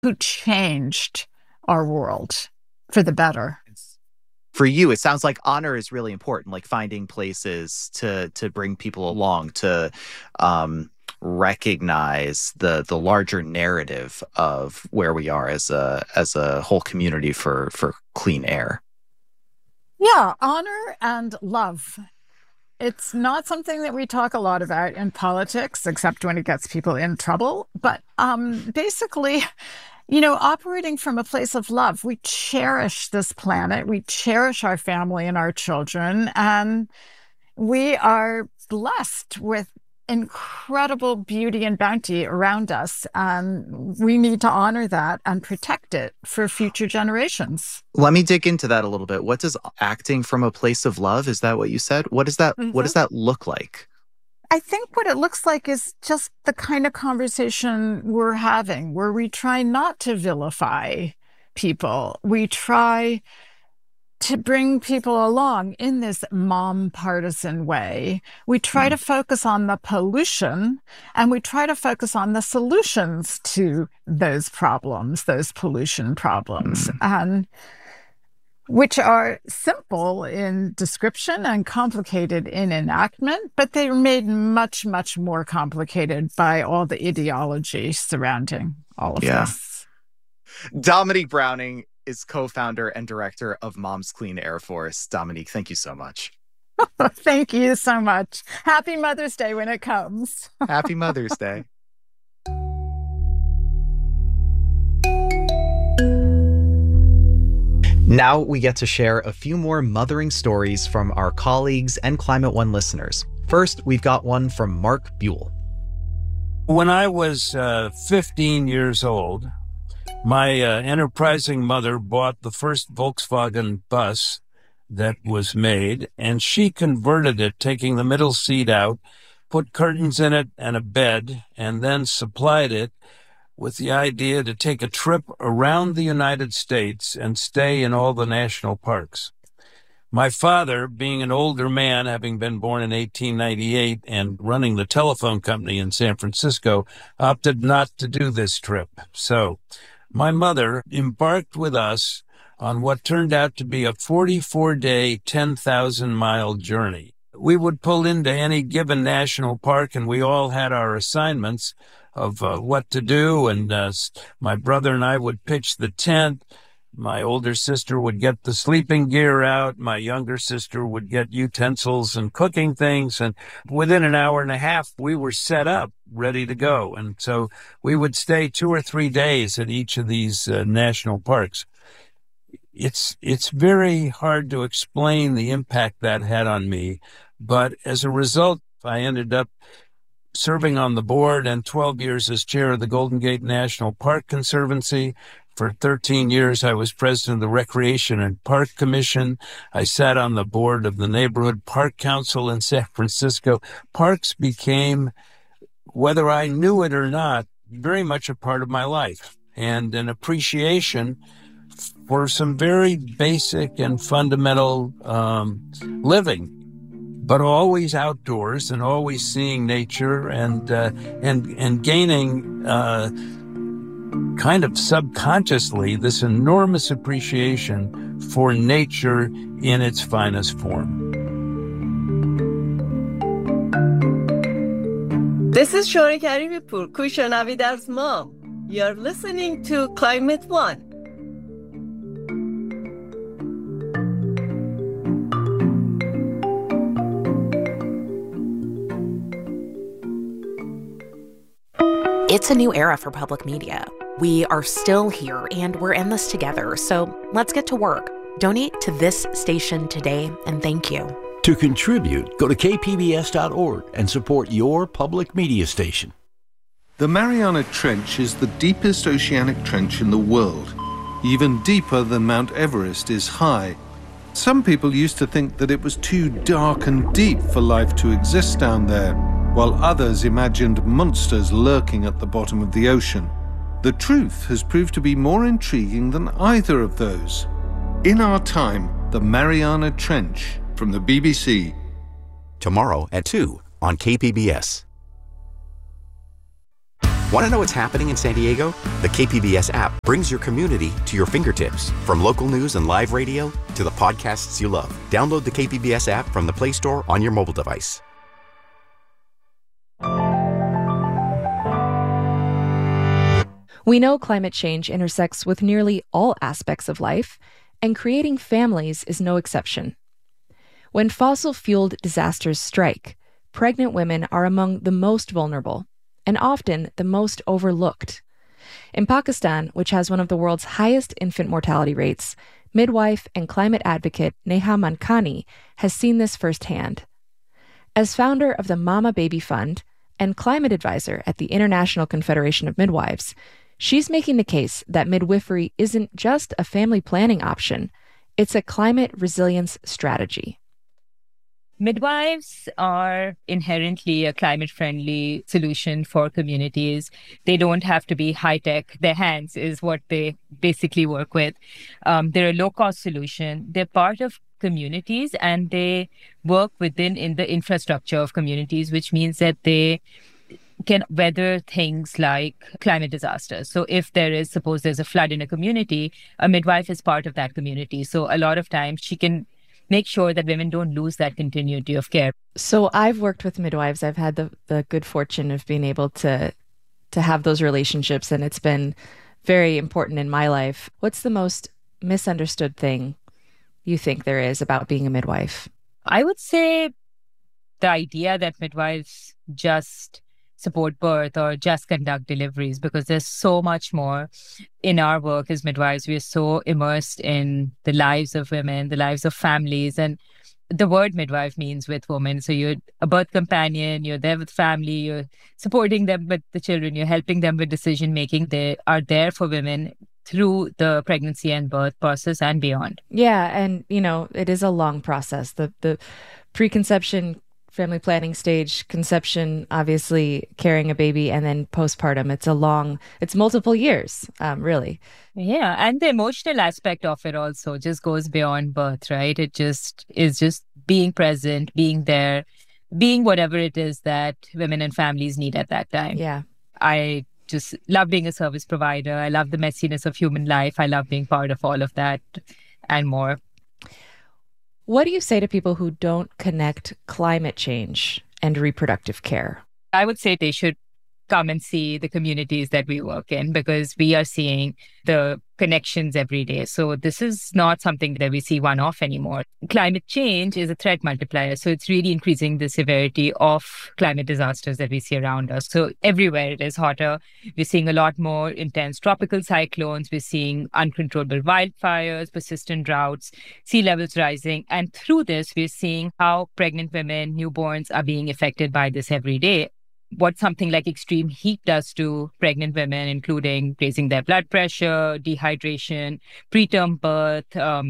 who changed our world for the better. For you, it sounds like honor is really important, like finding places to bring people along, to recognize the larger narrative of where we are as a whole community for clean air. Yeah, honor and love. It's not something that we talk a lot about in politics, except when it gets people in trouble. But basically, operating from a place of love, we cherish this planet, we cherish our family and our children, and we are blessed with incredible beauty and bounty around us. And we need to honor that and protect it for future generations. Let me dig into that a little bit. What does acting from a place of love, is that what you said? What does that look like? I think what it looks like is just the kind of conversation we're having, where we try not to vilify people. We try to bring people along in this mom partisan way. We try to focus on the pollution, and we try to focus on the solutions to those problems, those pollution problems, and which are simple in description and complicated in enactment, but they're made much, much more complicated by all the ideology surrounding all of this. Dominique Browning is co-founder and director of Moms Clean Air Force. Dominique, thank you so much. Thank you so much. Happy Mother's Day when it comes. Happy Mother's Day. Now we get to share a few more mothering stories from our colleagues and Climate One listeners. First, we've got one from Mark Buell. When I was 15 years old, my enterprising mother bought the first Volkswagen bus that was made, and she converted it, taking the middle seat out, put curtains in it and a bed, and then supplied it with the idea to take a trip around the United States and stay in all the national parks. My father, being an older man, having been born in 1898 and running the telephone company in San Francisco, opted not to do this trip. So my mother embarked with us on what turned out to be a 44-day, 10,000-mile journey. We would pull into any given national park, and we all had our assignments of what to do, and my brother and I would pitch the tent. My older sister would get the sleeping gear out. My younger sister would get utensils and cooking things, and within an hour and a half, we were set up, ready to go. And so we would stay 2 or 3 days at each of these national parks. It's very hard to explain the impact that had on me, but as a result, I ended up serving on the board and 12 years as chair of the Golden Gate National Park Conservancy. For 13 years, I was president of the Recreation and Park Commission. I sat on the board of the Neighborhood Park Council in San Francisco. Parks became, whether I knew it or not, very much a part of my life, and an appreciation for some very basic and fundamental living, but always outdoors and always seeing nature and gaining kind of subconsciously this enormous appreciation for nature in its finest form. This is Shori Karibipur, Kushanavidar's mom. You're listening to Climate One. It's a new era for public media. We are still here, and we're in this together, so let's get to work. Donate to this station today, and thank you. To contribute, go to kpbs.org and support your public media station. The Mariana Trench is the deepest oceanic trench in the world. Even deeper than Mount Everest is high. Some people used to think that it was too dark and deep for life to exist down there, while others imagined monsters lurking at the bottom of the ocean. The truth has proved to be more intriguing than either of those. In Our Time, the Mariana Trench, from the BBC. Tomorrow at 2 on KPBS. Want to know what's happening in San Diego? The KPBS app brings your community to your fingertips. From local news and live radio to the podcasts you love. Download the KPBS app from the Play Store on your mobile device. We know climate change intersects with nearly all aspects of life, and creating families is no exception. When fossil-fueled disasters strike, pregnant women are among the most vulnerable, and often the most overlooked. In Pakistan, which has one of the world's highest infant mortality rates, midwife and climate advocate Neha Mankani has seen this firsthand. As founder of the Mama Baby Fund and climate advisor at the International Confederation of Midwives, she's making the case that midwifery isn't just a family planning option, it's a climate resilience strategy. Midwives are inherently a climate-friendly solution for communities. They don't have to be high-tech. Their hands is what they basically work with. They're a low-cost solution. They're part of communities, and they work in the infrastructure of communities, which means that they can weather things like climate disasters. So if suppose there's a flood in a community, a midwife is part of that community. So a lot of times she can make sure that women don't lose that continuity of care. So I've worked with midwives. I've had the good fortune of being able to have those relationships, and it's been very important in my life. What's the most misunderstood thing you think there is about being a midwife? I would say the idea that midwives just support birth or just conduct deliveries, because there's so much more in our work as midwives. We are so immersed in the lives of women, the lives of families, and the word midwife means with women. So you're a birth companion, you're there with family, you're supporting them with the children, you're helping them with decision making. They are there for women through the pregnancy and birth process and beyond. Yeah, and it is a long process. The preconception, family planning stage, conception, obviously carrying a baby, and then postpartum. It's multiple years, really. Yeah. And the emotional aspect of it also just goes beyond birth, right? It just is just being present, being there, being whatever it is that women and families need at that time. Yeah. I just love being a service provider. I love the messiness of human life. I love being part of all of that and more. What do you say to people who don't connect climate change and reproductive care? I would say they should come and see the communities that we work in, because we are seeing the connections every day. So this is not something that we see one-off anymore. Climate change is a threat multiplier. So it's really increasing the severity of climate disasters that we see around us. So everywhere it is hotter. We're seeing a lot more intense tropical cyclones. We're seeing uncontrollable wildfires, persistent droughts, sea levels rising. And through this, we're seeing how pregnant women, newborns are being affected by this every day. What something like extreme heat does to pregnant women, including raising their blood pressure, dehydration, preterm birth,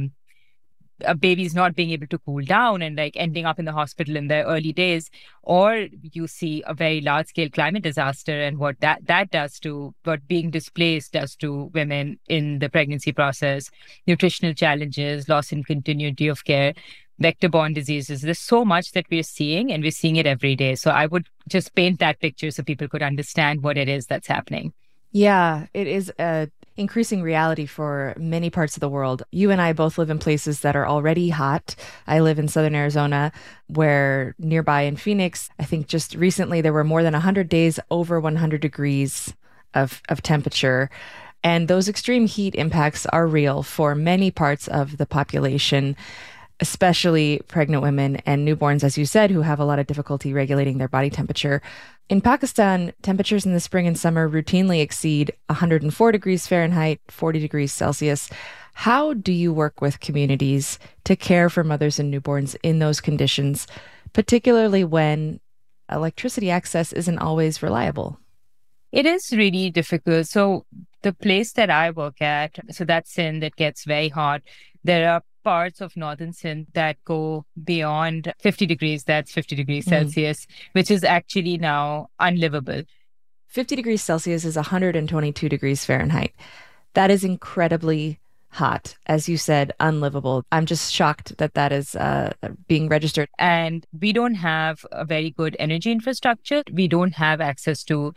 a baby's not being able to cool down and ending up in the hospital in their early days, or you see a very large scale climate disaster and what that does to what being displaced does to women in the pregnancy process, nutritional challenges, loss in continuity of care, vector-borne diseases. There's so much that we're seeing, and we're seeing it every day. So I would just paint that picture so people could understand what it is that's happening. Yeah, it is a increasing reality for many parts of the world. You and I both live in places that are already hot. I live in Southern Arizona, where nearby in Phoenix, I think just recently there were more than 100 days over 100 degrees of temperature. And those extreme heat impacts are real for many parts of the population, especially pregnant women and newborns, as you said, who have a lot of difficulty regulating their body temperature. In Pakistan, temperatures in the spring and summer routinely exceed 104 degrees Fahrenheit, 40 degrees Celsius. How do you work with communities to care for mothers and newborns in those conditions, particularly when electricity access isn't always reliable? It is really difficult. So the place that I work at, so that's Sindh, it gets very hot. There are parts of northern Sindh that go beyond 50 degrees, that's 50 degrees Celsius, which is actually now unlivable. 50 degrees Celsius is 122 degrees Fahrenheit. That is incredibly hot. As you said, unlivable. I'm just shocked that that is being registered. And we don't have a very good energy infrastructure. We don't have access to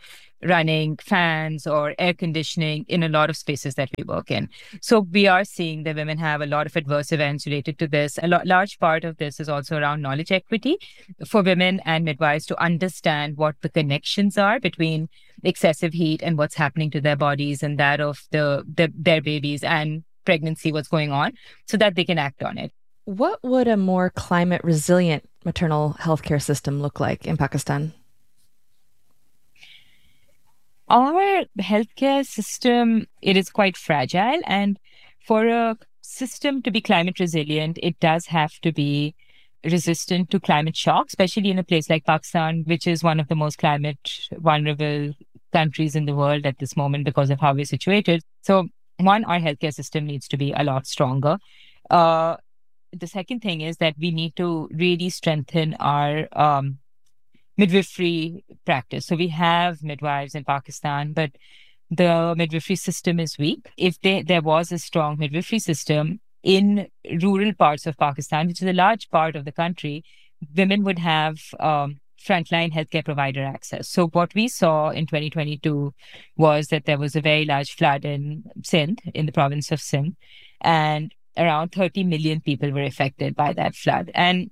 running fans or air conditioning in a lot of spaces that we work in. So we are seeing that women have a lot of adverse events related to this. Large part of this is also around knowledge equity for women and midwives to understand what the connections are between excessive heat and what's happening to their bodies and that of their babies and pregnancy, what's going on, so that they can act on it. What would a more climate resilient maternal healthcare system look like in Pakistan? Our healthcare system, it is quite fragile. And for a system to be climate resilient, it does have to be resistant to climate shock, especially in a place like Pakistan, which is one of the most climate vulnerable countries in the world at this moment because of how we're situated. So one, our healthcare system needs to be a lot stronger. The second thing is that we need to really strengthen our midwifery practice. So we have midwives in Pakistan, but the midwifery system is weak. If there was a strong midwifery system in rural parts of Pakistan, which is a large part of the country, women would have frontline healthcare provider access. So what we saw in 2022 was that there was a very large flood in Sindh, in the province of Sindh, and around 30 million people were affected by that flood. And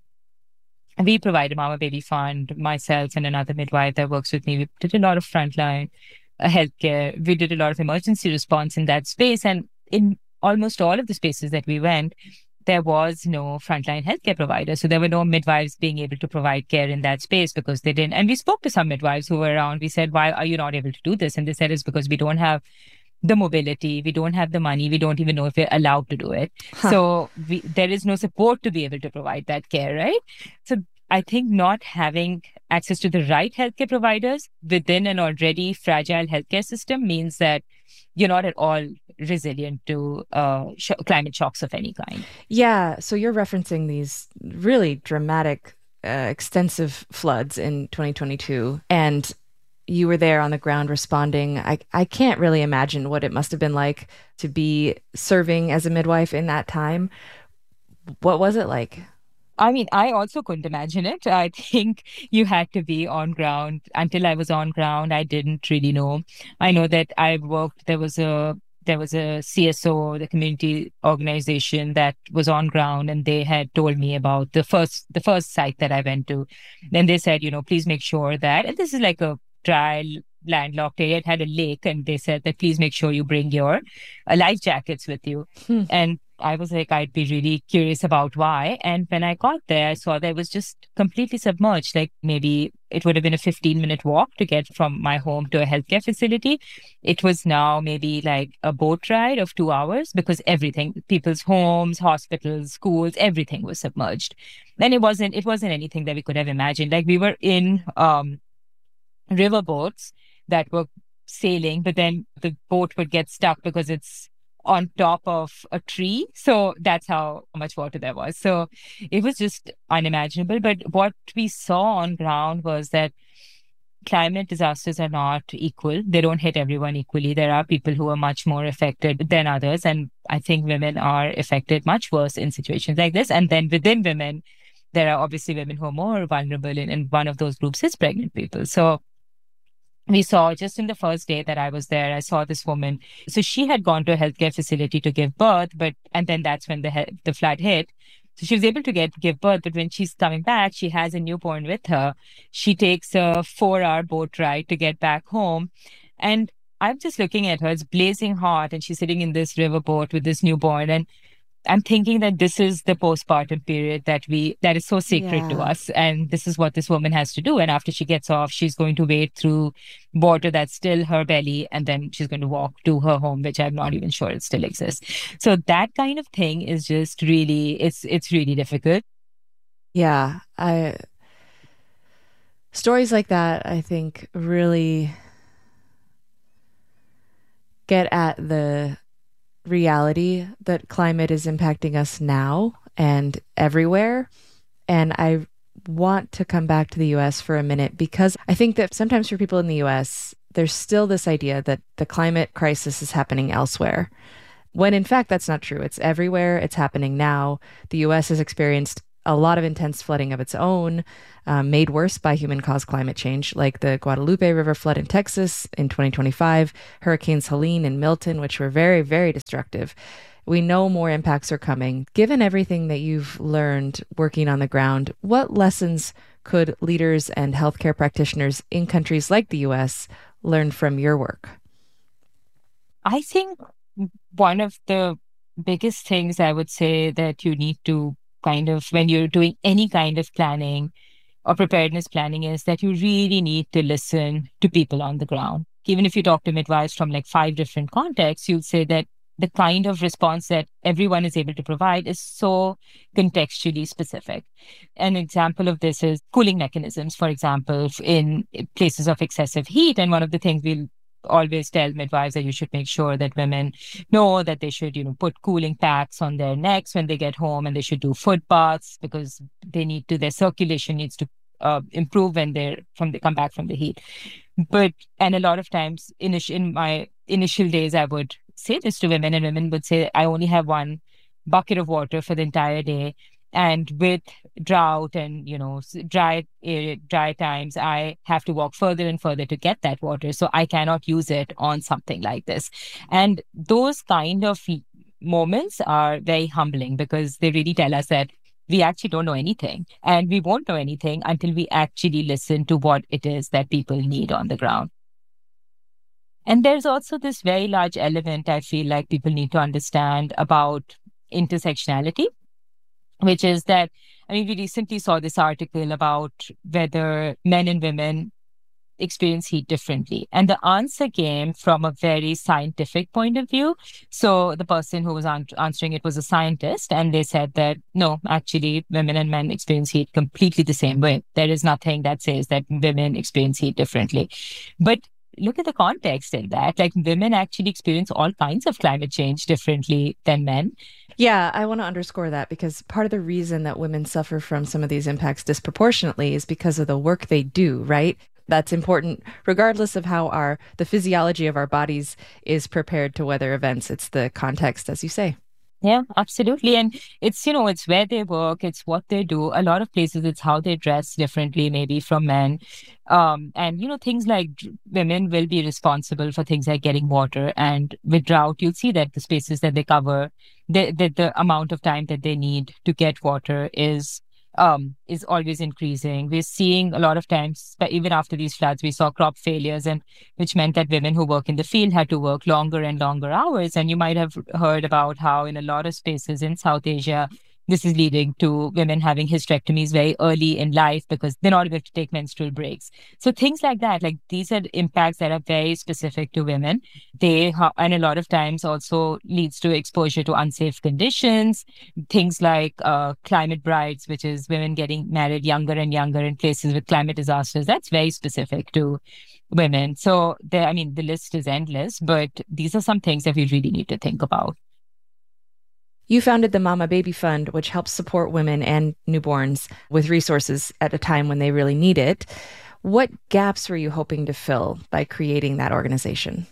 we provide a Mama Baby Fund, myself and another midwife that works with me. We did a lot of frontline healthcare. We did a lot of emergency response in that space. And in almost all of the spaces that we went, there was no frontline healthcare provider. So there were no midwives being able to provide care in that space because they didn't. And we spoke to some midwives who were around. We said, why are you not able to do this? And they said, it's because we don't have the mobility, we don't have the money, we don't even know if we're allowed to do it. So there is no support to be able to provide that care, right? So I think not having access to the right healthcare providers within an already fragile healthcare system means that you're not at all resilient to climate shocks of any kind. Yeah, so you're referencing these really dramatic, extensive floods in 2022, and you were there on the ground responding. I can't really imagine what it must have been like to be serving as a midwife in that time. What was it like? I mean, I also couldn't imagine it. I think you had to be on ground. Until I was on ground, I didn't really know. I know that I worked, there was a CSO, the community organization that was on ground, and they had told me about the first site that I went to. Then they said, please make sure that, and this is like a dry, landlocked area. It had a lake, and they said that please make sure you bring your life jackets with you. And I was like, I'd be really curious about why. And when I got there, I saw that it was just completely submerged. Like maybe it would have been a 15-minute walk to get from my home to a healthcare facility. It was now maybe like a boat ride of 2 hours because everything, people's homes, hospitals, schools, everything was submerged. And it wasn't anything that we could have imagined. Like we were in river boats that were sailing, but then the boat would get stuck because it's on top of a tree. So that's how much water there was. So it was just unimaginable. But what we saw on ground was that climate disasters are not equal. They don't hit everyone equally. There are people who are much more affected than others. And I think women are affected much worse in situations like this. And then within women, there are obviously women who are more vulnerable. And one of those groups is pregnant people. So we saw just in the first day that I was there, I saw this woman. So she had gone to a healthcare facility to give birth, and then that's when the flood hit. So she was able to give birth, but when she's coming back, she has a newborn with her. She takes a 4-hour boat ride to get back home. And I'm just looking at her, it's blazing hot, and she's sitting in this river boat with this newborn. And I'm thinking that this is the postpartum period that is so sacred to us. And this is what this woman has to do. And after she gets off, she's going to wade through water that's still her belly. And then she's going to walk to her home, which I'm not even sure it still exists. So that kind of thing is just really, it's really difficult. Yeah. Stories like that, I think, really get at the reality that climate is impacting us now and everywhere. And I want to come back to the US for a minute because I think that sometimes for people in the US, there's still this idea that the climate crisis is happening elsewhere, when in fact that's not true. It's everywhere. It's happening now. The US has experienced a lot of intense flooding of its own, made worse by human-caused climate change, like the Guadalupe River flood in Texas in 2025, Hurricanes Helene and Milton, which were very, very destructive. We know more impacts are coming. Given everything that you've learned working on the ground, what lessons could leaders and healthcare practitioners in countries like the US learn from your work? I think one of the biggest things I would say that you need to kind of, when you're doing any kind of planning or preparedness planning, is that you really need to listen to people on the ground. Even if you talk to midwives from like 5 different contexts, you'd say that the kind of response that everyone is able to provide is so contextually specific. An example of this is cooling mechanisms, for example, in places of excessive heat. And one of the things we'll always tell midwives that you should make sure that women know that they should, put cooling packs on their necks when they get home, and they should do foot baths because their circulation needs to improve when they come back from the heat. And a lot of times in my initial days, I would say this to women, and women would say, I only have 1 bucket of water for the entire day. And with drought and, dry times, I have to walk further and further to get that water. So I cannot use it on something like this. And those kind of moments are very humbling because they really tell us that we actually don't know anything, and we won't know anything until we actually listen to what it is that people need on the ground. And there's also this very large element I feel like people need to understand about intersectionality, which is that, we recently saw this article about whether men and women experience heat differently. And the answer came from a very scientific point of view. So the person who was answering it was a scientist, and they said that, no, actually, women and men experience heat completely the same way. There is nothing that says that women experience heat differently. But look at the context in that. Like, women actually experience all kinds of climate change differently than men. Yeah, I want to underscore that because part of the reason that women suffer from some of these impacts disproportionately is because of the work they do, right? That's important regardless of how the physiology of our bodies is prepared to weather events. It's the context, as you say. Yeah, absolutely. And it's, it's where they work, it's what they do. A lot of places, it's how they dress differently, maybe from men. And, things like women will be responsible for things like getting water. And with drought, you'll see that the spaces that they cover, the amount of time that they need to get water is always increasing. We're seeing a lot of times, even after these floods, we saw crop failures, and which meant that women who work in the field had to work longer and longer hours. And you might have heard about how in a lot of spaces in South Asia, this is leading to women having hysterectomies very early in life because they're not able to take menstrual breaks. So things like that, like these are impacts that are very specific to women. And a lot of times also leads to exposure to unsafe conditions. Things like climate brides, which is women getting married younger and younger in places with climate disasters. That's very specific to women. So the list is endless, but these are some things that we really need to think about. You founded the Mama Baby Fund, which helps support women and newborns with resources at a time when they really need it. What gaps were you hoping to fill by creating that organization?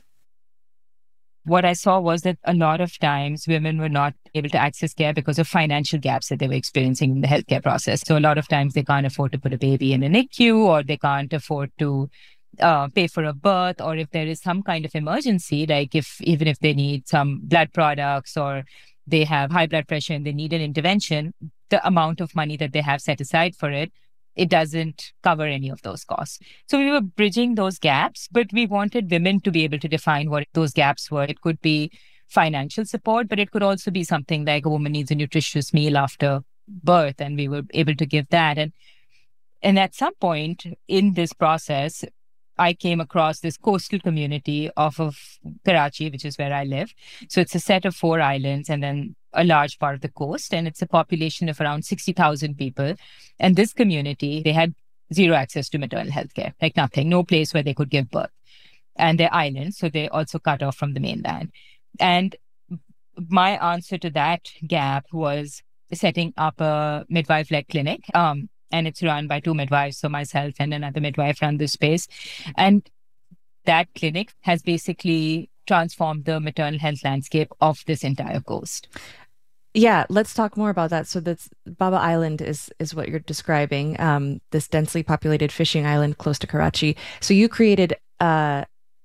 What I saw was that a lot of times women were not able to access care because of financial gaps that they were experiencing in the healthcare process. So a lot of times they can't afford to put a baby in a NICU, or they can't afford to pay for a birth, or if there is some kind of emergency, like even if they need some blood products or they have high blood pressure and they need an intervention, the amount of money that they have set aside for it, it doesn't cover any of those costs. So we were bridging those gaps, but we wanted women to be able to define what those gaps were. It could be financial support, but it could also be something like a woman needs a nutritious meal after birth, and we were able to give that. And at some point in this process, I came across this coastal community off of Karachi, which is where I live. So it's a set of 4 islands and then a large part of the coast. And it's a population of around 60,000 people. And this community, they had zero access to maternal health care, like nothing, no place where they could give birth. And they're islands, so they're also cut off from the mainland. And my answer to that gap was setting up a midwife-led clinic. And it's run by 2 midwives, so myself and another midwife run this space. And that clinic has basically transformed the maternal health landscape of this entire coast. Yeah, let's talk more about that. So that's Baba Island is what you're describing, this densely populated fishing island close to Karachi. So you created a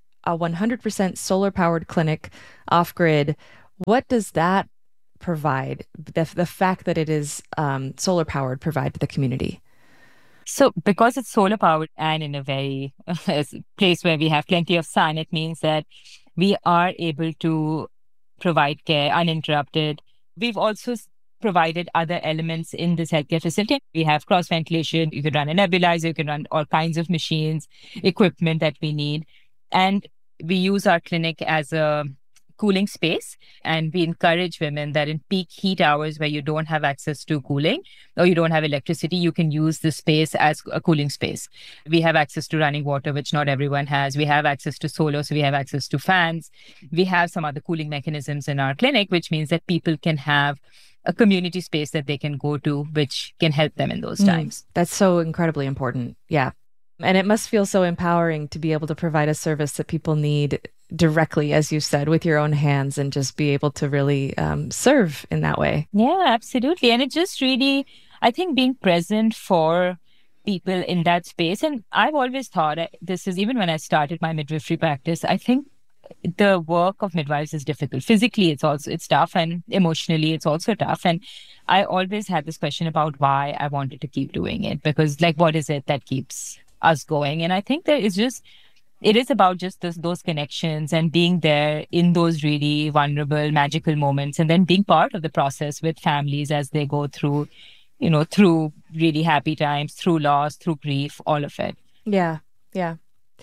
100% solar-powered clinic off-grid. What does that provide? The fact that it is solar-powered provide to the community? So because it's solar powered and in a very place where we have plenty of sun, it means that we are able to provide care uninterrupted. We've also provided other elements in this healthcare facility. We have cross ventilation. You can run a nebulizer. You can run all kinds of machines, equipment that we need. And we use our clinic as a cooling space, and we encourage women that in peak heat hours where you don't have access to cooling or you don't have electricity, you can use the space as a cooling space. We have access to running water, which not everyone has. We have access to solar, so we have access to fans. We have some other cooling mechanisms in our clinic, which means that people can have a community space that they can go to, which can help them in those times. That's so incredibly important. Yeah. And it must feel so empowering to be able to provide a service that people need directly, as you said, with your own hands, and just be able to really serve in that way. Yeah, absolutely. And it just really, I think, being present for people in that space. And I've always thought this is, even when I started my midwifery practice, I think the work of midwives is difficult. Physically, it's tough, and emotionally, it's also tough. And I always had this question about why I wanted to keep doing it, because what is it that keeps us going? And I think it is about just those connections and being there in those really vulnerable, magical moments, and then being part of the process with families as they go through, through really happy times, through loss, through grief, all of it. Yeah, yeah.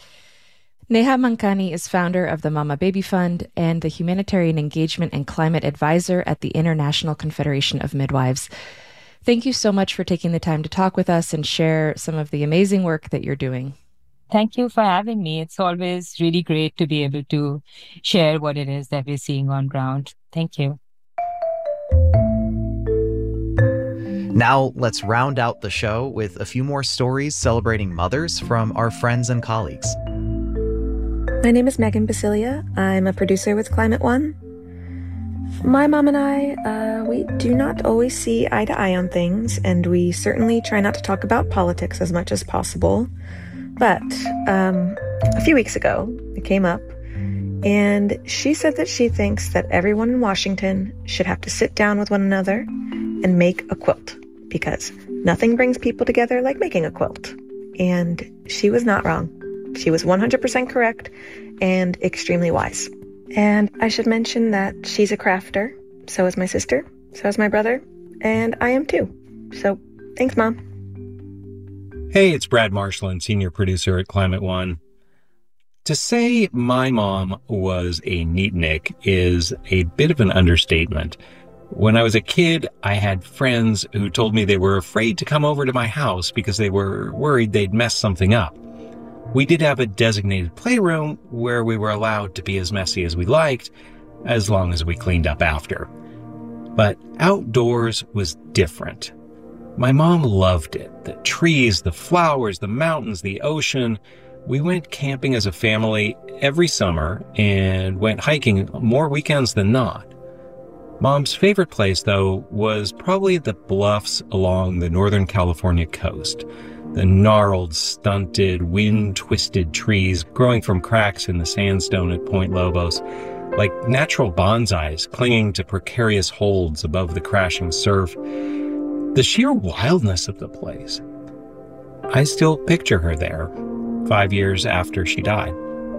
Neha Mankani is founder of the Mama Baby Fund and the Humanitarian Engagement and Climate Advisor at the International Confederation of Midwives. Thank you so much for taking the time to talk with us and share some of the amazing work that you're doing. Thank you for having me. It's always really great to be able to share what it is that we're seeing on ground. Thank you. Now, let's round out the show with a few more stories celebrating mothers from our friends and colleagues. My name is Megan Basilia. I'm a producer with Climate One. My mom and I, we do not always see eye to eye on things, and we certainly try not to talk about politics as much as possible. But a few weeks ago, it came up, and she said that she thinks that everyone in Washington should have to sit down with one another and make a quilt, because nothing brings people together like making a quilt. And she was not wrong. She was 100% correct and extremely wise. And I should mention that she's a crafter. So is my sister. So is my brother. And I am too. So thanks, Mom. Hey, it's Brad Marshland, senior producer at Climate One. To say my mom was a neatnik is a bit of an understatement. When I was a kid, I had friends who told me they were afraid to come over to my house because they were worried they'd mess something up. We did have a designated playroom where we were allowed to be as messy as we liked, as long as we cleaned up after. But outdoors was different. My mom loved it. The trees, the flowers, the mountains, the ocean. We went camping as a family every summer and went hiking more weekends than not. Mom's favorite place, though, was probably the bluffs along the Northern California coast. The gnarled, stunted, wind-twisted trees growing from cracks in the sandstone at Point Lobos, like natural bonsais clinging to precarious holds above the crashing surf. The sheer wildness of the place. I still picture her there, 5 years after she died.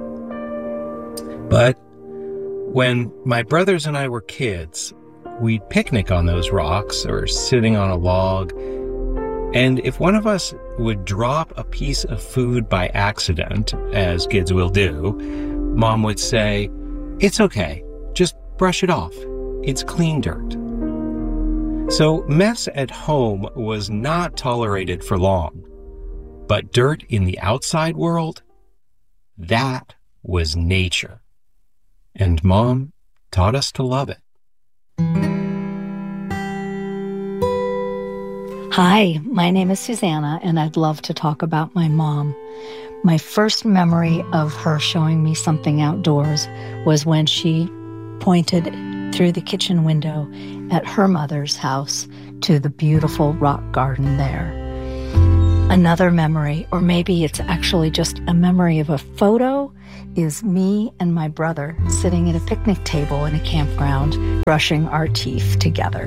But when my brothers and I were kids, we'd picnic on those rocks or sitting on a log. And if one of us would drop a piece of food by accident, as kids will do, Mom would say, "It's okay, just brush it off. It's clean dirt." So mess at home was not tolerated for long. But dirt in the outside world, that was nature. And Mom taught us to love it. Hi, my name is Susanna, and I'd love to talk about my mom. My first memory of her showing me something outdoors was when she pointed through the kitchen window at her mother's house to the beautiful rock garden there. Another memory, or maybe it's actually just a memory of a photo, is me and my brother sitting at a picnic table in a campground, brushing our teeth together.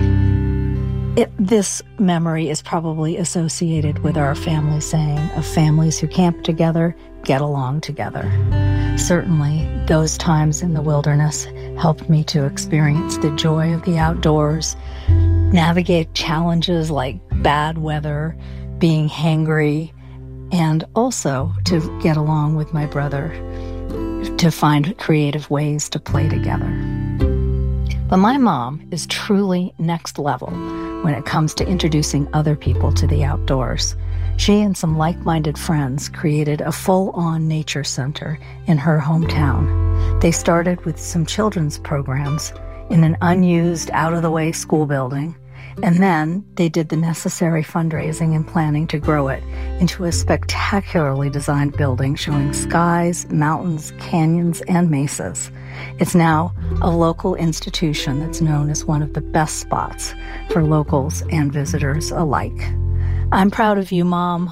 This memory is probably associated with our family saying of families who camp together, get along together. Certainly, those times in the wilderness helped me to experience the joy of the outdoors, navigate challenges like bad weather, being hangry, and also to get along with my brother, to find creative ways to play together. But my mom is truly next level when it comes to introducing other people to the outdoors. She and some like-minded friends created a full-on nature center in her hometown. They started with some children's programs in an unused, out-of-the-way school building, and then they did the necessary fundraising and planning to grow it into a spectacularly designed building showing skies, mountains, canyons, and mesas. It's now a local institution that's known as one of the best spots for locals and visitors alike. I'm proud of you, Mom.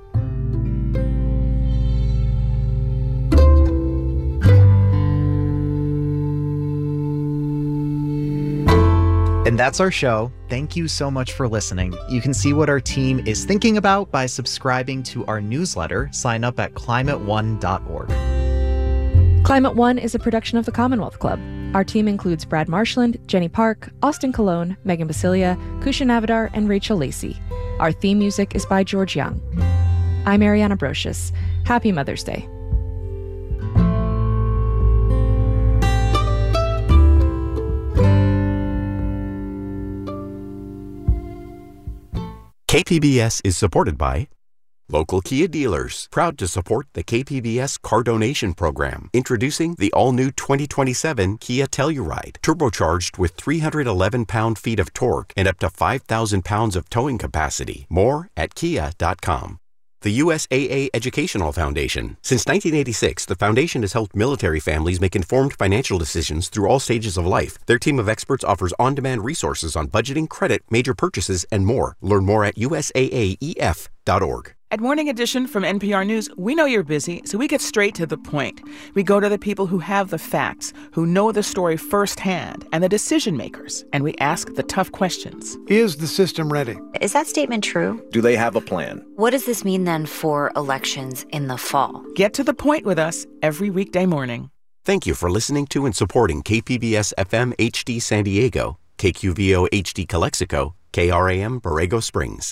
And that's our show. Thank you so much for listening. You can see what our team is thinking about by subscribing to our newsletter. Sign up at climateone.org. Climate One is a production of the Commonwealth Club. Our team includes Brad Marshland, Jenny Park, Austin Colon, Megan Basilia, Kusha Navidar, and Rachel Lacey. Our theme music is by George Young. I'm Ariana Brocious. Happy Mother's Day. KPBS is supported by local Kia dealers, proud to support the KPBS Car Donation Program. Introducing the all-new 2027 Kia Telluride, turbocharged with 311 pound-feet of torque and up to 5,000 pounds of towing capacity. More at kia.com. The USAA Educational Foundation. Since 1986, the foundation has helped military families make informed financial decisions through all stages of life. Their team of experts offers on-demand resources on budgeting, credit, major purchases, and more. Learn more at usaaef.org. At Morning Edition from NPR News, we know you're busy, so we get straight to the point. We go to the people who have the facts, who know the story firsthand, and the decision makers, and we ask the tough questions. Is the system ready? Is that statement true? Do they have a plan? What does this mean then for elections in the fall? Get to the point with us every weekday morning. Thank you for listening to and supporting KPBS FM HD San Diego, KQVO HD Calexico, KRAM Borrego Springs.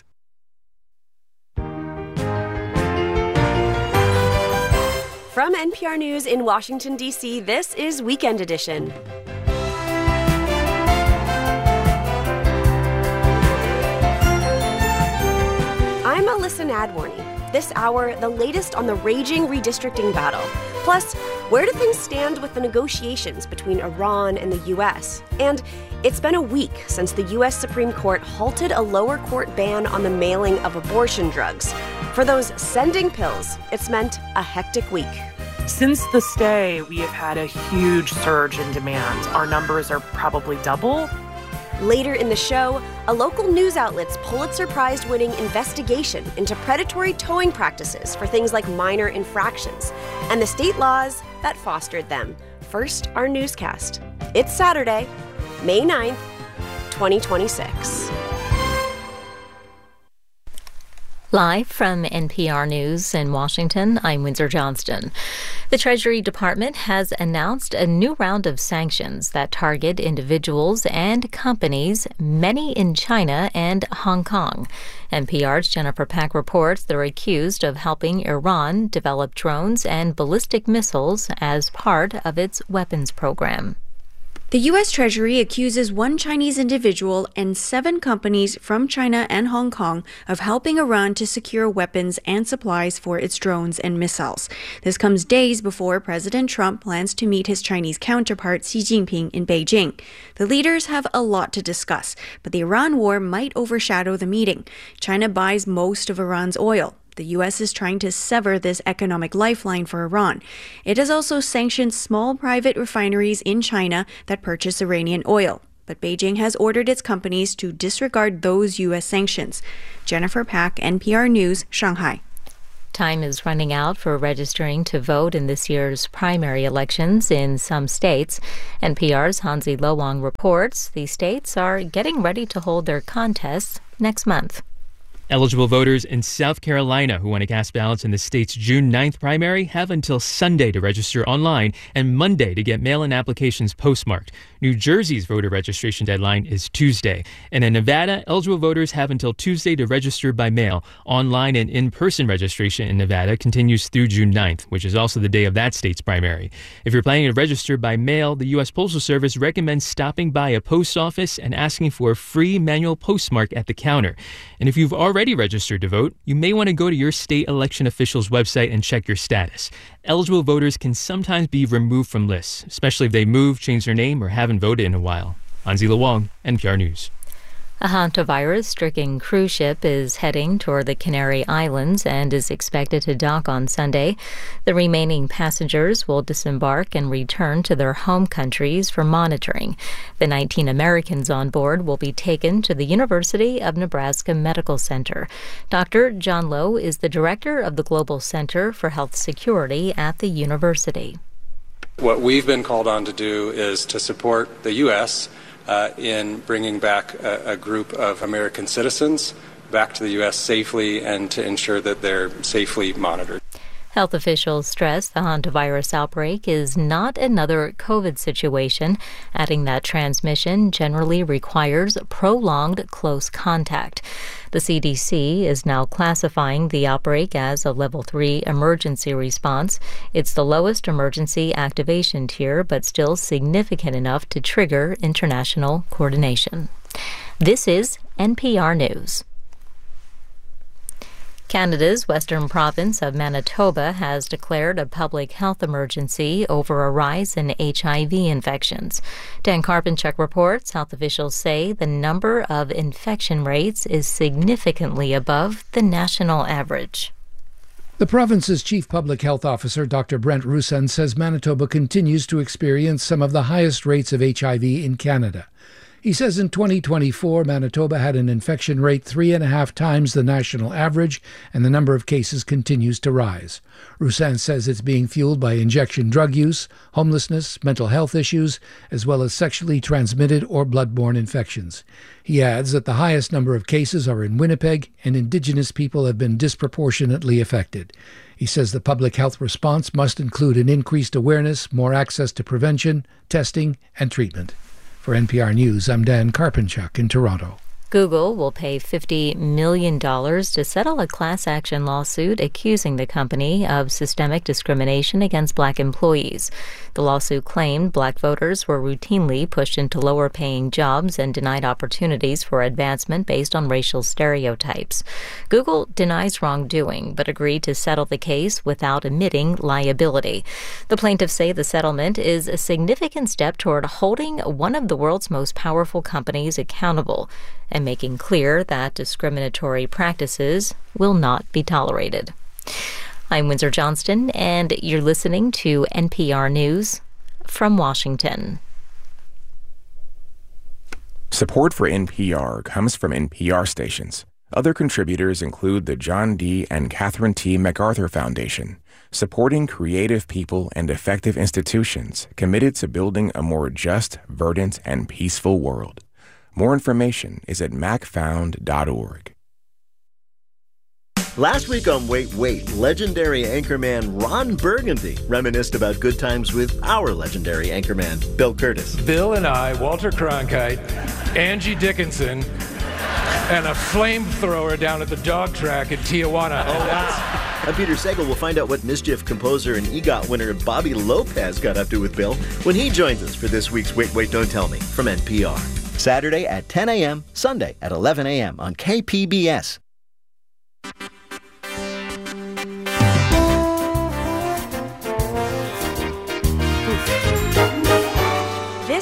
From NPR News in Washington, D.C., this is Weekend Edition. I'm Alyssa Nadworny. This hour, the latest on the raging redistricting battle. Plus, where do things stand with the negotiations between Iran and the U.S.? And it's been a week since the U.S. Supreme Court halted a lower court ban on the mailing of abortion drugs. For those sending pills, it's meant a hectic week. Since the stay, we have had a huge surge in demand. Our numbers are probably double. Later in the show, a local news outlet's Pulitzer Prize-winning investigation into predatory towing practices for things like minor infractions, and the state laws that fostered them. First, our newscast. It's Saturday, May 9th, 2026. Live from NPR News in Washington, I'm Windsor Johnston. The Treasury Department has announced a new round of sanctions that target individuals and companies, many in China and Hong Kong. NPR's Jennifer Pack reports they're accused of helping Iran develop drones and ballistic missiles as part of its weapons program. The U.S. Treasury accuses one Chinese individual and 7 companies from China and Hong Kong of helping Iran to secure weapons and supplies for its drones and missiles. This comes days before President Trump plans to meet his Chinese counterpart Xi Jinping in Beijing. The leaders have a lot to discuss, but the Iran war might overshadow the meeting. China buys most of Iran's oil. The U.S. is trying to sever this economic lifeline for Iran. It has also sanctioned small private refineries in China that purchase Iranian oil. But Beijing has ordered its companies to disregard those U.S. sanctions. Jennifer Pack, NPR News, Shanghai. Time is running out for registering to vote in this year's primary elections in some states. NPR's Hansi Lo Wang reports the states are getting ready to hold their contests next month. Eligible voters in South Carolina who want to cast ballots in the state's June 9th primary have until Sunday to register online and Monday to get mail-in applications postmarked. New Jersey's voter registration deadline is Tuesday. And in Nevada, eligible voters have until Tuesday to register by mail. Online and in-person registration in Nevada continues through June 9th, which is also the day of that state's primary. If you're planning to register by mail, the U.S. Postal Service recommends stopping by a post office and asking for a free manual postmark at the counter. And if you've already registered to vote, you may want to go to your state election official's website and check your status. Eligible voters can sometimes be removed from lists, especially if they moved, changed their name, or haven't voted in a while. Hansi Lo Wang, NPR News. A hantavirus-stricken cruise ship is heading toward the Canary Islands and is expected to dock on Sunday. The remaining passengers will disembark and return to their home countries for monitoring. The 19 Americans on board will be taken to the University of Nebraska Medical Center. Dr. John Lowe is the director of the Global Center for Health Security at the university. What we've been called on to do is to support the U.S. In bringing back a group of American citizens back to the U.S. safely and to ensure that they're safely monitored. Health officials stress the hantavirus outbreak is not another COVID situation, adding that transmission generally requires prolonged close contact. The CDC is now classifying the outbreak as a Level 3 emergency response. It's the lowest emergency activation tier, but still significant enough to trigger international coordination. This is NPR News. Canada's western province of Manitoba has declared a public health emergency over a rise in HIV infections. Dan Karpinchuk reports health officials say the number of infection rates is significantly above the national average. The province's chief public health officer, Dr. Brent Roussan, says Manitoba continues to experience some of the highest rates of HIV in Canada. He says in 2024, Manitoba had an infection rate 3.5 times the national average, and the number of cases continues to rise. Roussan says it's being fueled by injection drug use, homelessness, mental health issues, as well as sexually transmitted or blood-borne infections. He adds that the highest number of cases are in Winnipeg, and Indigenous people have been disproportionately affected. He says the public health response must include an increased awareness, more access to prevention, testing, and treatment. For NPR News, I'm Dan Karpinchuk in Toronto. Google will pay $50 million to settle a class action lawsuit accusing the company of systemic discrimination against black employees. The lawsuit claimed black voters were routinely pushed into lower-paying jobs and denied opportunities for advancement based on racial stereotypes. Google denies wrongdoing, but agreed to settle the case without admitting liability. The plaintiffs say the settlement is a significant step toward holding one of the world's most powerful companies accountable and making clear that discriminatory practices will not be tolerated. I'm Windsor Johnston, and you're listening to NPR News from Washington. Support for NPR comes from NPR stations. Other contributors include the John D. and Catherine T. MacArthur Foundation, supporting creative people and effective institutions committed to building a more just, verdant, and peaceful world. More information is at macfound.org. Last week on Wait, Wait, legendary anchorman Ron Burgundy reminisced about good times with our legendary anchorman, Bill Curtis. Bill and I, Walter Cronkite, Angie Dickinson, and a flamethrower down at the dog track in Tijuana. Oh, wow. I'm Peter Sagal. We'll find out what Mischief composer and EGOT winner Bobby Lopez got up to with Bill when he joins us for this week's Wait, Wait, Don't Tell Me from NPR. Saturday at 10 a.m., Sunday at 11 a.m. on KPBS. This is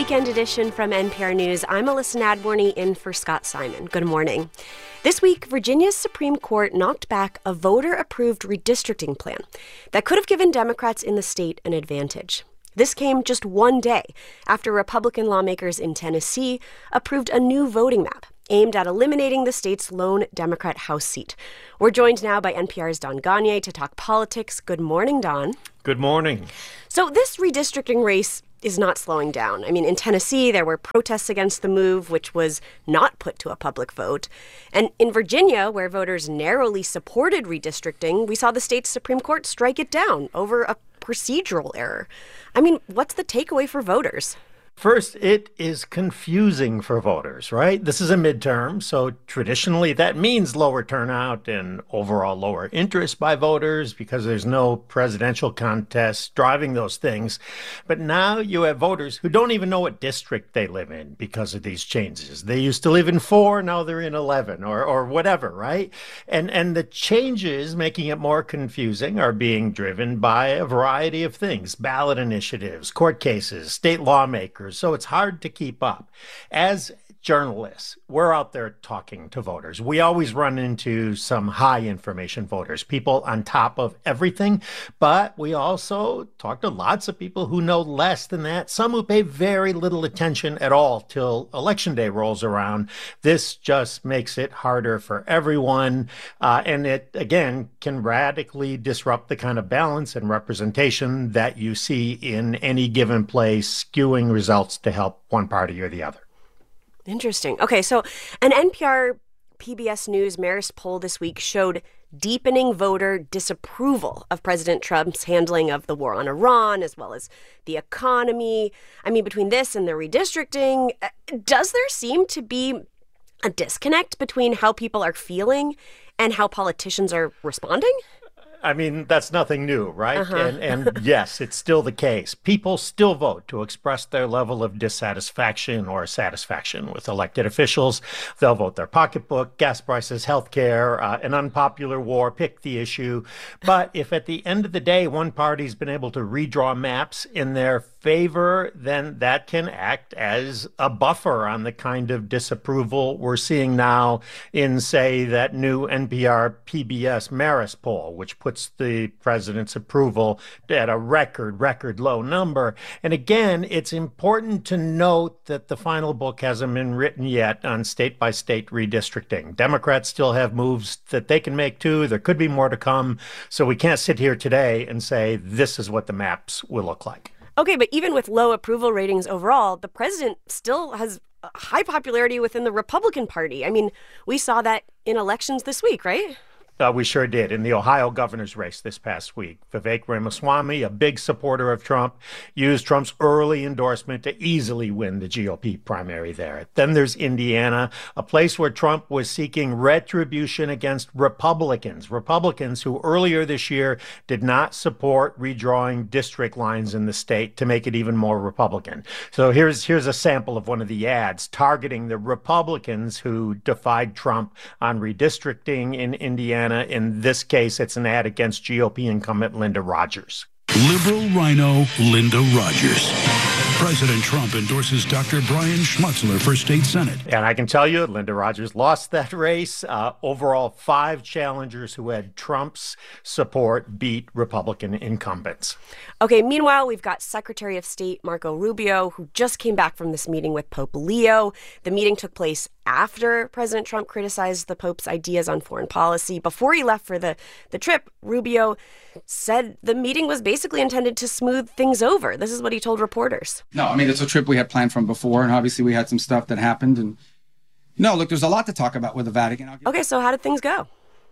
Weekend Edition from NPR News. I'm Alyssa Nadworny in for Scott Simon. Good morning. This week, Virginia's Supreme Court knocked back a voter-approved redistricting plan that could have given Democrats in the state an advantage. This came just one day after Republican lawmakers in Tennessee approved a new voting map aimed at eliminating the state's lone Democrat House seat. We're joined now by NPR's Don Gonyea to talk politics. Good morning, Don. Good morning. So this redistricting race is not slowing down. I mean, in Tennessee, there were protests against the move, which was not put to a public vote. And in Virginia, where voters narrowly supported redistricting, we saw the state's Supreme Court strike it down over a procedural error. I mean, what's the takeaway for voters? First, it is confusing for voters, right? This is a midterm, so traditionally that means lower turnout and overall lower interest by voters because there's no presidential contest driving those things. But now you have voters who don't even know what district they live in because of these changes. They used to live in 4, now they're in 11 or whatever, right? And the changes making it more confusing are being driven by a variety of things: ballot initiatives, court cases, state lawmakers. So it's hard to keep up. As journalists, we're out there talking to voters. We always run into some high information voters, people on top of everything. But we also talk to lots of people who know less than that, some who pay very little attention at all till Election Day rolls around. This just makes it harder for everyone. And it, again, can radically disrupt the kind of balance and representation that you see in any given place, skewing results to help one party or the other. Interesting. Okay, so an NPR PBS News Marist poll this week showed deepening voter disapproval of President Trump's handling of the war on Iran, as well as the economy. I mean, between this and the redistricting, does there seem to be a disconnect between how people are feeling and how politicians are responding? I mean, that's nothing new, right? And yes, it's still the case. People still vote to express their level of dissatisfaction or satisfaction with elected officials. They'll vote their pocketbook, gas prices, health care, an unpopular war, pick the issue. But if at the end of the day, one party's been able to redraw maps in their favor, then that can act as a buffer on the kind of disapproval we're seeing now in, say, that new NPR PBS Marist poll, which puts the president's approval at a record low number. And again, it's important to note that the final book hasn't been written yet on state-by-state redistricting. Democrats still have moves that they can make too. There could be more to come. So we can't sit here today and say this is what the maps will look like. Okay, but even with low approval ratings overall, the president still has high popularity within the Republican Party. I mean, we saw that in elections this week, right? We sure did. In the Ohio governor's race this past week, Vivek Ramaswamy, a big supporter of Trump, used Trump's early endorsement to easily win the GOP primary there. Then there's Indiana, a place where Trump was seeking retribution against Republicans who earlier this year did not support redrawing district lines in the state to make it even more Republican. So here's a sample of one of the ads targeting the Republicans who defied Trump on redistricting in Indiana. In this case, it's an ad against GOP incumbent Linda Rogers. Liberal rhino Linda Rogers. President Trump endorses Dr. Brian Schmutzler for state senate. And I can tell you, Linda Rogers lost that race. Overall, 5 challengers who had Trump's support beat Republican incumbents. Okay, meanwhile, we've got Secretary of State Marco Rubio, who just came back from this meeting with Pope Leo. The meeting took place after President Trump criticized the Pope's ideas on foreign policy. Before he left for the trip, Rubio said the meeting was basically intended to smooth things over. This is what he told reporters. No, I mean, it's a trip we had planned from before, and obviously we had some stuff that happened. And no, look, there's a lot to talk about with the Vatican. Okay, so how did things go?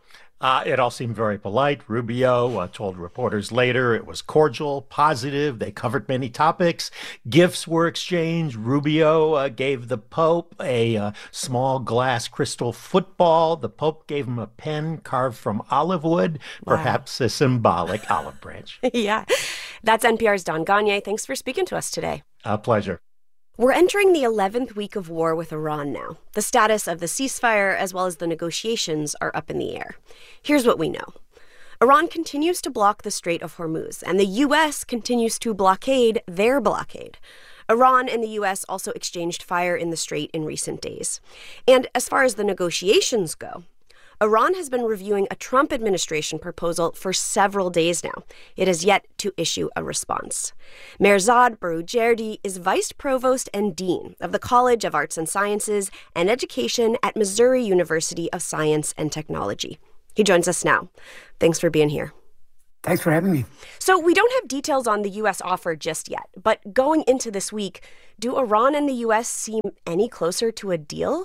It all seemed very polite. Rubio told reporters later it was cordial, positive. They covered many topics. Gifts were exchanged. Rubio gave the Pope a small glass crystal football. The Pope gave him a pen carved from olive wood, perhaps a symbolic olive branch. Yeah. That's NPR's Don Gonyea. Thanks for speaking to us today. A pleasure. We're entering the 11th week of war with Iran now. The status of the ceasefire as well as the negotiations are up in the air. Here's what we know. Iran continues to block the Strait of Hormuz, and the U.S. continues to blockade their blockade. Iran and the U.S. also exchanged fire in the strait in recent days. And as far as the negotiations go, Iran has been reviewing a Trump administration proposal for several days now. It has yet to issue a response. Mehrzad Boujerdi is vice provost and dean of the College of Arts and Sciences and Education at Missouri University of Science and Technology. He joins us now. Thanks for being here. Thanks for having me. So we don't have details on the U.S. offer just yet, but going into this week, do Iran and the U.S. seem any closer to a deal?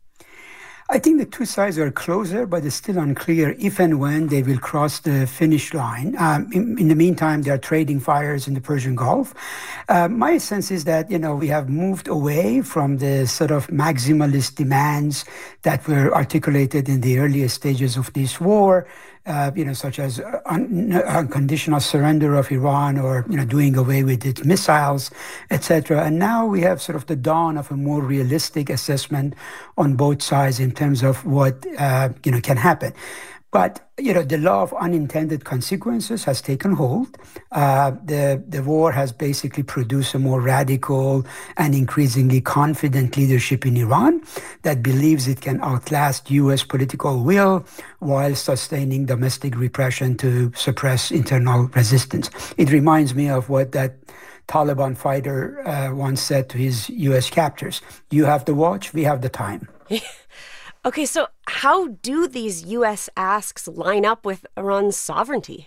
I think the two sides are closer, but it's still unclear if and when they will cross the finish line. In the meantime, they are trading fires in the Persian Gulf. My sense is that, we have moved away from the sort of maximalist demands that were articulated in the earliest stages of this war, such as unconditional surrender of Iran or, doing away with its missiles, etc. And now we have sort of the dawn of a more realistic assessment on both sides in terms of what, can happen. But, the law of unintended consequences has taken hold. The war has basically produced a more radical and increasingly confident leadership in Iran that believes it can outlast U.S. political will while sustaining domestic repression to suppress internal resistance. It reminds me of what that Taliban fighter once said to his U.S. captors: "You have the watch, we have the time." Okay, so how do these U.S. asks line up with Iran's sovereignty?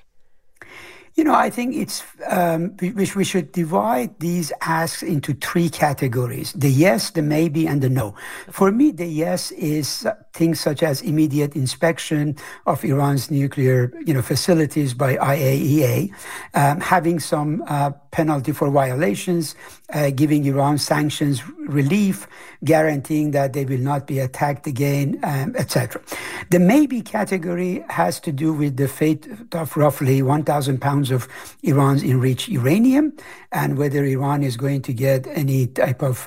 I think we should divide these asks into three categories: the yes, the maybe, and the no. For me, the yes is things such as immediate inspection of Iran's nuclear, facilities by IAEA, having some penalty for violations, giving Iran sanctions relief, guaranteeing that they will not be attacked again, etc. The maybe category has to do with the fate of roughly 1,000 pounds of Iran's enriched uranium and whether Iran is going to get any type of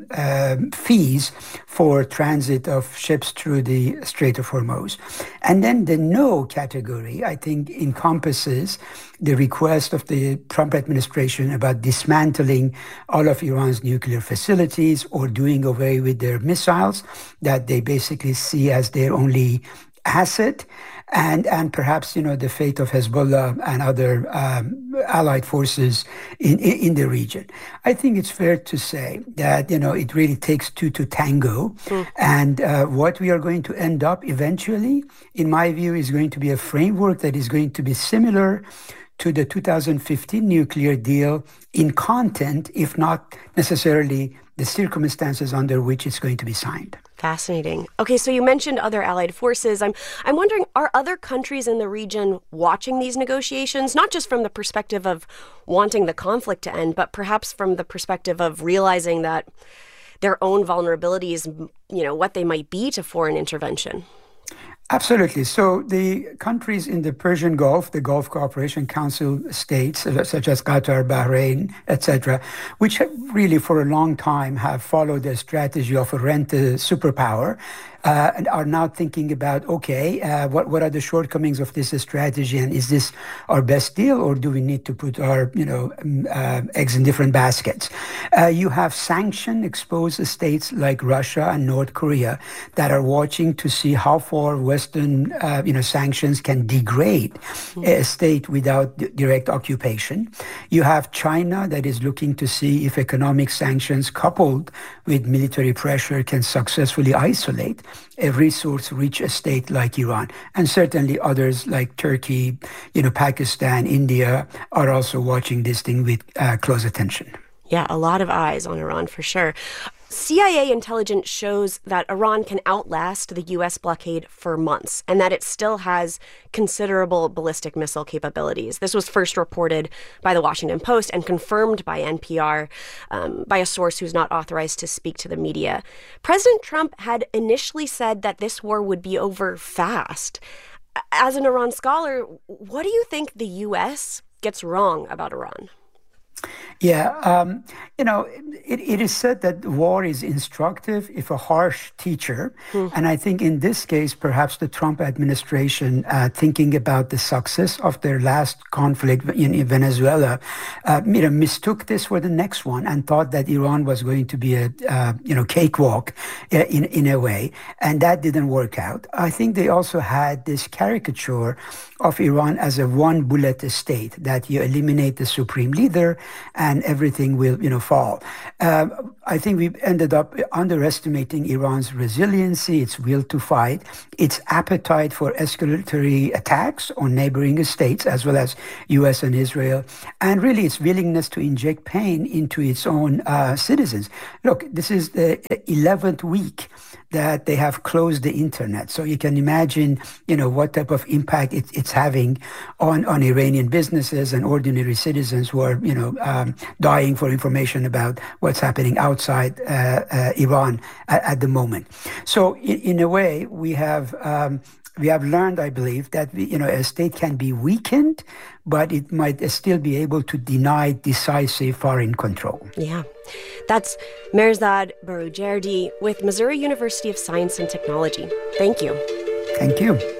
fees for transit of ships through the Strait of Hormuz. And then the no category, I think, encompasses the request of the Trump administration about dismantling all of Iran's nuclear facilities or doing away with their missiles that they basically see as their only asset, and perhaps, the fate of Hezbollah and other allied forces in the region. I think it's fair to say that, it really takes two to tango. And what we are going to end up eventually, in my view, is going to be a framework that is going to be similar to the 2015 nuclear deal in content, if not necessarily the circumstances under which it's going to be signed. Fascinating. Okay, so you mentioned other allied forces. I'm wondering, are other countries in the region watching these negotiations, not just from the perspective of wanting the conflict to end, but perhaps from the perspective of realizing that their own vulnerabilities, what they might be to foreign intervention? Absolutely. So the countries in the Persian Gulf, the Gulf Cooperation Council states, such as Qatar, Bahrain, etc., which really for a long time have followed the strategy of a rent a superpower, and are now thinking about, what are the shortcomings of this strategy, and is this our best deal, or do we need to put our eggs in different baskets? You have sanction-exposed states like Russia and North Korea that are watching to see how far Western sanctions can degrade a state without direct occupation. You have China that is looking to see if economic sanctions coupled with military pressure can successfully isolate a resource-rich state like Iran. And certainly others like Turkey, Pakistan, India are also watching this thing with close attention. Yeah, a lot of eyes on Iran for sure. CIA intelligence shows that Iran can outlast the U.S. blockade for months and that it still has considerable ballistic missile capabilities. This was first reported by the Washington Post and confirmed by NPR by a source who's not authorized to speak to the media. President Trump had initially said that this war would be over fast. As an Iran scholar, what do you think the U.S. gets wrong about Iran? Yeah, it is said that war is instructive if a harsh teacher. And I think in this case, perhaps the Trump administration, thinking about the success of their last conflict in Venezuela, mistook this for the next one and thought that Iran was going to be a cakewalk in a way. And that didn't work out. I think they also had this caricature of Iran as a one-bullet state, that you eliminate the supreme leader and everything will, fall. I think we ended up underestimating Iran's resiliency, its will to fight, its appetite for escalatory attacks on neighboring states, as well as U.S. and Israel, and really its willingness to inject pain into its own citizens. Look, this is the 11th week that they have closed the internet. So you can imagine, what type of impact it's having on Iranian businesses and ordinary citizens who are, dying for information about what's happening outside Iran at the moment. So in a way, we have learned, I believe, that a state can be weakened, but it might still be able to deny decisive foreign control. Yeah. That's Mehrzad Boroujerdi with Missouri University of Science and Technology. Thank you. Thank you.